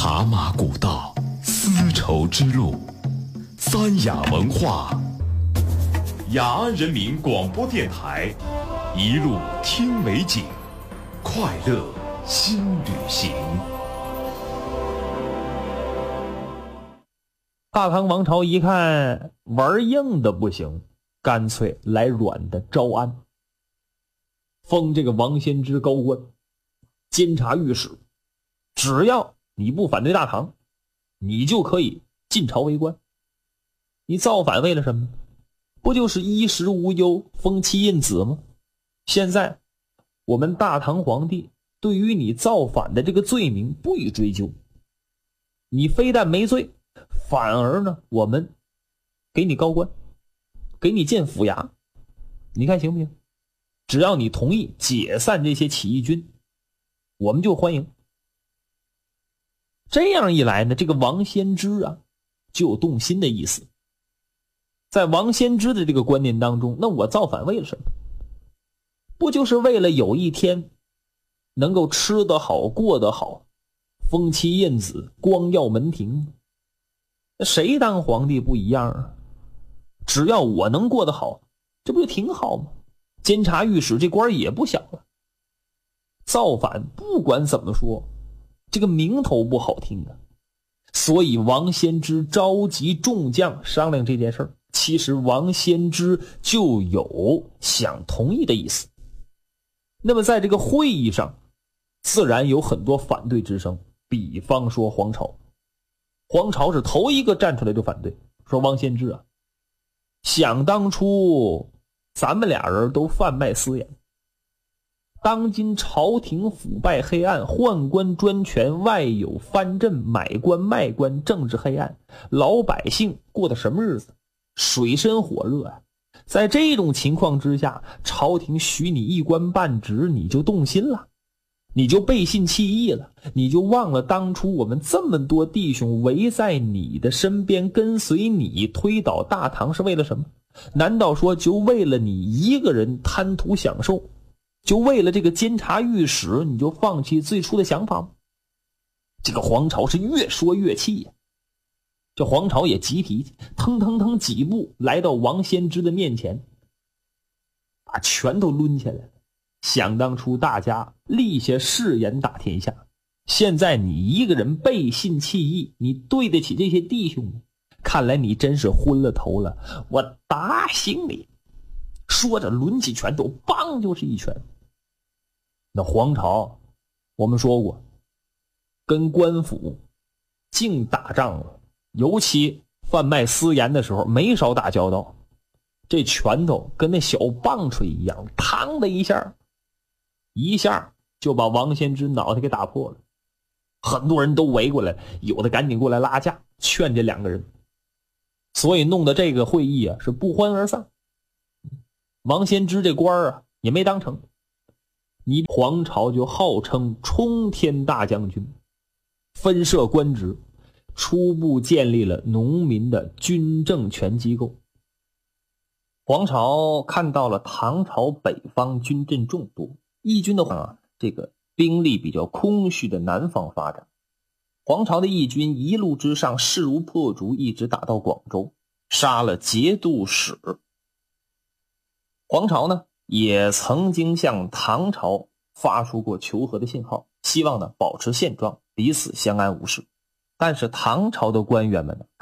茶马古道，丝绸之路，三雅文化，雅安人民广播电台，一路听美景，快乐新旅行。 大唐王朝一看玩硬的不行，干脆来软的招安，封这个王先知高官，监察御史，只要你不反对大唐，你就可以进朝为官。你造反为了什么？不就是衣食无忧，封妻印子吗？现在我们大唐皇帝对于你造反的这个罪名不予追究，你非但没罪，反而呢我们给你高官，给你建府衙，你看行不行？只要你同意解散这些起义军，我们就欢迎。这样一来呢，这个王先知啊就有动心的意思。在王先知的这个观念当中，那我造反为了什么？不就是为了有一天能够吃得好过得好，封妻印子，光耀门庭？那谁当皇帝不一样啊？只要我能过得好，这不就挺好吗？监察御史这官也不小了。造反不管怎么说，这个名头不好听啊。所以王先知召集众将商量这件事儿。其实王先知就有想同意的意思。那么在这个会议上，自然有很多反对之声，比方说黄巢。黄巢是头一个站出来就反对，说王先知啊，想当初咱们俩人都贩卖私盐，当今朝廷腐败黑暗，宦官专权，外有藩镇，买官卖官，政治黑暗，老百姓过的什么日子？水深火热啊！在这种情况之下，朝廷许你一官半职，你就动心了，你就背信弃义了，你就忘了当初我们这么多弟兄围在你的身边，跟随你推倒大唐是为了什么？难道说就为了你一个人贪图享受，就为了这个监察御史你就放弃最初的想法吗？这个黄巢是越说越气呀。这黄巢也急脾气，腾腾腾几步来到王先知的面前，把拳头抡起来了。想当初大家立下誓言打天下，现在你一个人背信弃义，你对得起这些弟兄吗？看来你真是昏了头了，我打醒你！说着抡起拳头，梆就是一拳。那黄巢我们说过，跟官府净打仗了，尤其贩卖私盐的时候没少打交道。这拳头跟那小棒槌一样，嘡的一下就把王先知脑袋给打破了。很多人都围过来，有的赶紧过来拉架劝这两个人，所以弄得这个会议啊是不欢而散。王先知这官啊也没当成。你黄巢就号称冲天大将军，分设官职，初步建立了农民的军政权机构。黄巢看到了唐朝北方军阵众多，义军的话这个兵力比较空虚的南方发展。黄巢的义军一路之上势如破竹，一直打到广州，杀了节度使。黄巢呢也曾经向唐朝发出过求和的信号，希望呢保持现状，彼此相安无事。但是唐朝的官员们呢